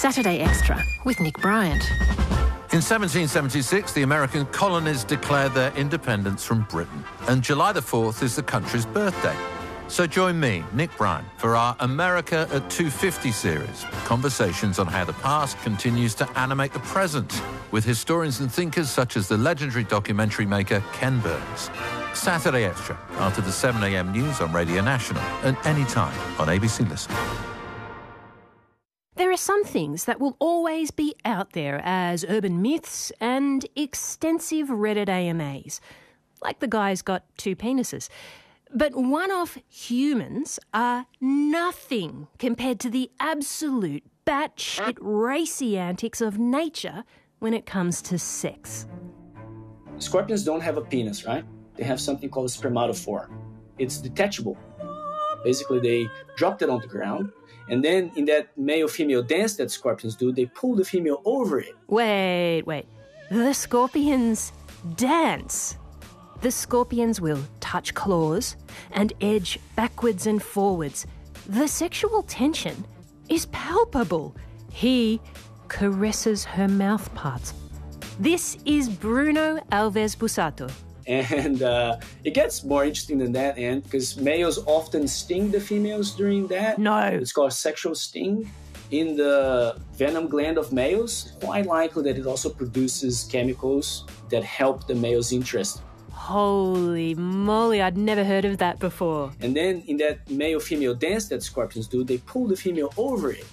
Saturday Extra with Nick Bryant. In 1776, the American colonies declared their independence from Britain, and July the 4th is the country's birthday. So join me, Nick Bryant, for our America at 250 series, conversations on how the past continues to animate the present, with historians and thinkers such as the legendary documentary maker Ken Burns. Saturday Extra, after the 7 a.m. news on Radio National, and anytime on ABC Listen. There are some things that will always be out there as urban myths and extensive Reddit AMAs, like the guy's got 2 penises. But one-off humans are nothing compared to the absolute batshit racy antics of nature when it comes to sex. Scorpions don't have a penis, right? They have something called a spermatophore. It's detachable. Basically, they dropped it on the ground, and then in that male-female dance that scorpions do, they pull the female over it. Wait. The scorpions dance. The scorpions will touch claws and edge backwards and forwards. The sexual tension is palpable. He caresses her mouth parts. This is Bruno Alves Bussato. And it gets more interesting than that, and because males often sting the females during that. No. It's called sexual sting. In the venom gland of males, it's quite likely that it also produces chemicals that help the male's interest. Holy moly, I'd never heard of that before. And then in that male-female dance that scorpions do, they pull the female over it.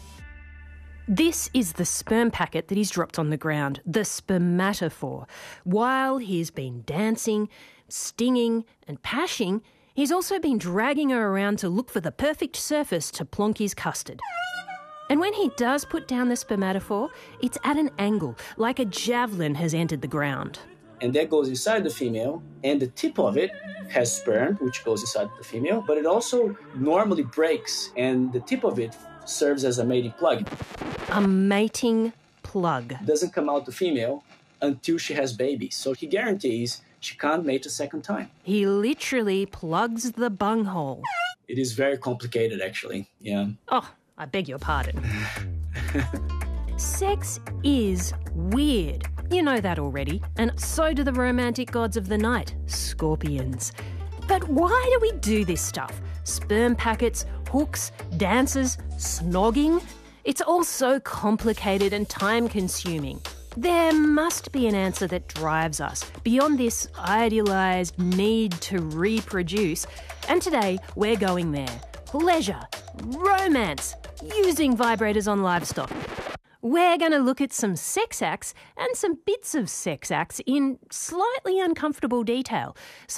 This is the sperm packet that he's dropped on the ground, the spermatophore. While he's been dancing, stinging and pashing, he's also been dragging her around to look for the perfect surface to plonk his custard. And when he does put down the spermatophore, it's at an angle, like a javelin has entered the ground. And that goes inside the female, and the tip of it has sperm, which goes inside the female, but it also normally breaks, and the tip of it serves as a mating plug. A mating plug. Doesn't come out the female until she has babies, so he guarantees she can't mate a second time. He literally plugs the bunghole. It is very complicated, actually, yeah. Oh, I beg your pardon. Sex is weird. You know that already, and so do the romantic gods of the night, scorpions. But why do we do this stuff? Sperm packets, hooks, dances, snogging? It's all so complicated and time-consuming. There must be an answer that drives us beyond this idealised need to reproduce. And today, we're going there. Pleasure, romance, using vibrators on livestock. We're going to look at some sex acts and some bits of sex acts in slightly uncomfortable detail. So